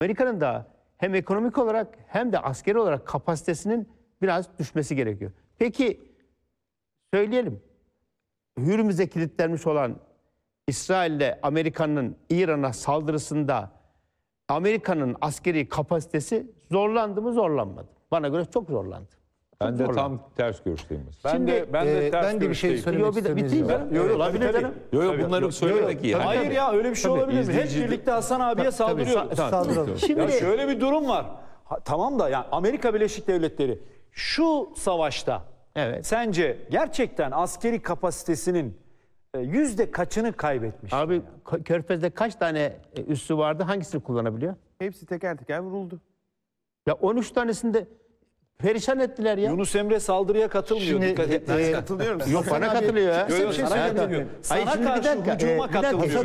Amerika'nın da hem ekonomik olarak hem de askeri olarak kapasitesinin biraz düşmesi gerekiyor. Peki söyleyelim. Hürmüz'e kilitlenmiş olan İsrail'le Amerika'nın İran'a saldırısında Amerika'nın askeri kapasitesi zorlandı mı, zorlanmadı? Bana göre çok zorlandı. Ben de tam ters görüşteyim. Ben de ters ben de bir şey söylemek istiyorum. Yok bunları söylemek iyi. Hayır ya, öyle bir şey olabilir mi? Hep birlikte Hasan abiye saldırıyoruz. Şimdi Ya şöyle bir durum var. Tamam da yani Amerika Birleşik Devletleri şu savaşta sence gerçekten askeri kapasitesinin yüzde kaçını kaybetmiş? abi Körfez'de kaç tane üssü vardı? Hangisini kullanabiliyor? Hepsi teker teker vuruldu. Ya 13 tanesinde perişan ettiler ya. Yunus Emre saldırıya katılmıyor. Şimdi, Dikkat et. katılıyorum. Yok, bana katılıyor ya. Yok, sana katılıyor. Hayır, Sana şimdi bir karşı dakika, hücuma bir dakika, katılıyor.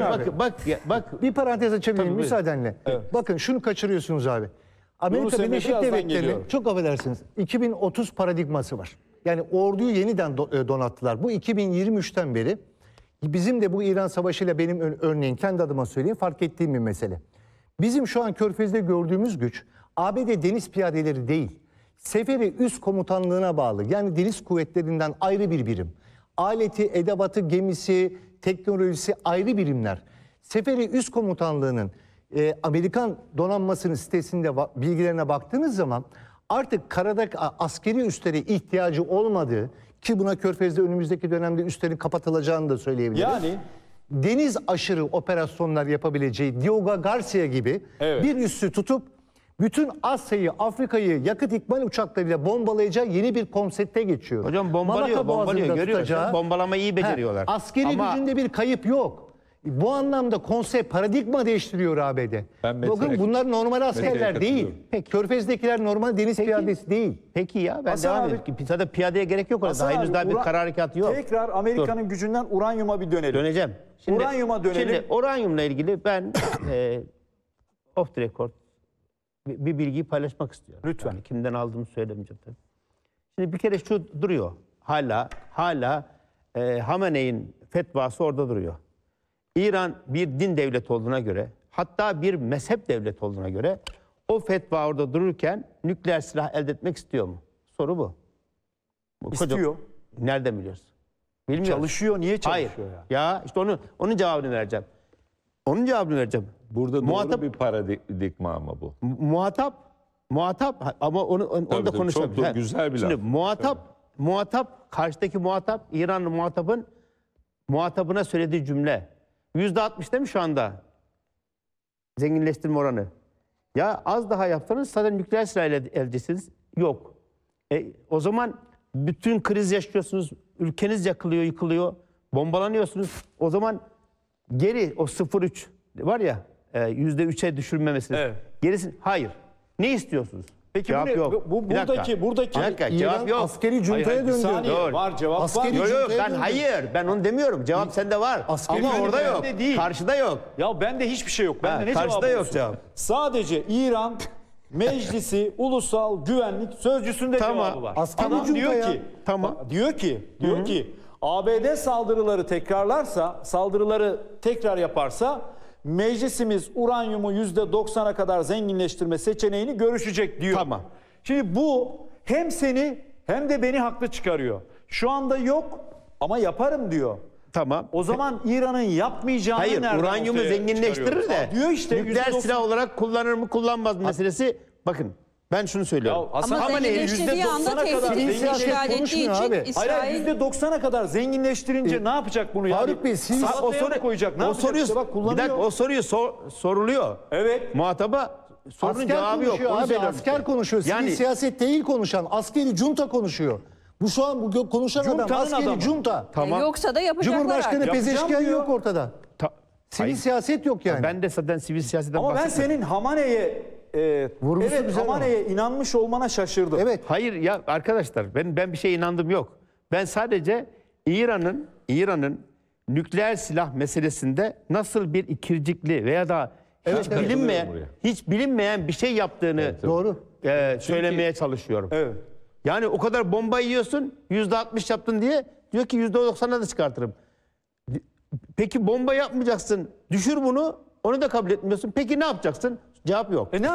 bak. Bir parantez açabilirim Tabii, müsaadenle. Bakın şunu kaçırıyorsunuz abi. Amerika Yunus Emre Birleşik birazdan Devletleri'nin geliyor. çok affedersiniz 2030 paradigması var. Yani orduyu yeniden donattılar. Bu 2023'ten beri bizim de bu İran Savaşı'yla benim örneğin kendi adıma söyleyeyim fark ettiğim bir mesele. Bizim şu an Körfez'de gördüğümüz güç ABD deniz piyadeleri değil. Seferi Üst Komutanlığı'na bağlı yani deniz kuvvetlerinden ayrı bir birim. Aleti, edevatı, gemisi, teknolojisi ayrı birimler. Seferi Üst Komutanlığı'nın Amerikan donanmasının sitesinde bilgilerine baktığınız zaman artık karadaki askeri üslere ihtiyacı olmadığı ki buna Körfez'de önümüzdeki dönemde üslerin kapatılacağını da söyleyebiliriz. Yani deniz aşırı operasyonlar yapabileceği Diogo Garcia gibi bir üssü tutup bütün Asya'yı, Afrika'yı yakıt ikmal uçaklarıyla bombalayacağı yeni bir konsepte geçiyor. Hocam bombalıyor görüyorsun. Bombalamayı iyi beceriyorlar. Askeri gücünde bir kayıp yok. Bu anlamda konsept, paradigma değiştiriyor ABD. Bakın bunlar normal askerler değil. Peki. Körfez'dekiler normal deniz piyadesi değil. Peki ya ben Hasan devam abi, edeyim. Zaten piyadeye gerek yok orada. Hasan Henüz abi, daha bir kara harekatı yok. Tekrar Amerika'nın gücünden uranyuma bir dönelim. Döneceğim. Uranyuma dönelim. Şimdi uranyumla ilgili ben off the record bir bilgiyi paylaşmak istiyorum. Lütfen. Yani kimden aldığımı söylemeyeceğim tabii. Şimdi bir kere şu duruyor. Hala Hamene'in fetvası orada duruyor. İran bir din devleti olduğuna göre, hatta bir mezhep devleti olduğuna göre o fetva orada dururken nükleer silah elde etmek istiyor mu? Soru bu. İstiyor. Nereden biliyoruz? Bilmiyoruz. Çalışıyor. Niye çalışıyor? Hayır. Ya? Ya işte onun cevabını vereceğim. Onun cevabını vereceğim. Burada doğru bir paradigma ama bu. Muhatap ama onu da konuşalım. Çok da güzel bir laf. Şimdi muhatap karşıdaki muhatap İranlı muhatabına söylediği cümle %60 değil mi şu anda? Zenginleştirme oranı. Ya az daha yapsanız zaten nükleer silah eldesiniz. Yok. O zaman bütün kriz yaşıyorsunuz. Ülkeniz yakılıyor, yıkılıyor. Bombalanıyorsunuz. O zaman geri o 0,3 var ya %3'e düşürme meselesi. Evet. Gerisi hayır. Ne istiyorsunuz? Peki cevap yok. buradaki Bir dakika, cevap yok. Askeri cuntaya bir döndü. saniye. Doğru. Var cevap Askeri var. Yok cuntaya ben onu demiyorum. Cevap sende var. Askeri Ama orada yok. bende değil. Karşıda yok. Ya bende hiçbir şey yok. Bende ne karşıda cevabı yok olsun? cevap. Sadece İran Meclisi Ulusal Güvenlik Sözcüsü'nde Tamam. cevabı var. Askeri Adam junta diyor ya. ki, Tamam. diyor ki ABD saldırıları tekrarlarsa, saldırıları tekrar yaparsa meclisimiz uranyumu %90'a kadar zenginleştirme seçeneğini görüşecek diyor. Tamam. Şimdi bu hem seni hem de beni haklı çıkarıyor. Şu anda yok ama yaparım diyor. Tamam. O zaman İran'ın yapmayacağını Hayır, nereden uranyumu ortaya zenginleştirir de çıkarıyoruz? Diyor işte nükleer %90. silah olarak kullanır mı kullanmaz mı meselesi. Bakın ben şunu söylüyorum. Ya Hasan Ama abi zenginleştirdiği anda %90'a kadar tehdit siyaset işgal ettiği konuşmuyor için abi. Hayır, İsrail... %90'a kadar zenginleştirince ne yapacak bunu ya? Faruk Bey, siz o soru koyacak. Ne o yapacak? soruyu, İşte bak bir kullanıyor. dakika o soruyu soruluyor. Evet. Muhataba sorunun Asker cevabı yok. konuşuyor Onu abi, söylüyorum asker işte. konuşuyor. Sivil Yani siyaset değil konuşan, askeri junta konuşuyor. Bu şu an konuşan adam Juntanın askeri adamı. junta. tamam. Yoksa da yapacaklar Cumhurbaşkanı artık. Pezeşkian Yapacağım diyor. yok ortada. Sivil Hayır. siyaset yok yani. Ben de zaten sivil siyasetten Ama ben bahsetmiyorum. senin Hamane'ye Vurgusu evet güzel ama. Hamane'ye inanmış olmana şaşırdım. Evet. Hayır ya arkadaşlar ben bir şeye inandım yok. Ben sadece İran'ın nükleer silah meselesinde nasıl bir ikircikli veya da hiç bilinmeyen bir şey yaptığını Doğru. söylemeye çalışıyorum. Evet. Yani o kadar bomba yiyorsun %60 yaptın diye diyor ki %90'a da çıkartırım. Peki bomba yapmayacaksın. Düşür bunu. Onu da kabul etmiyorsun. Peki ne yapacaksın? Cevap yok. Ne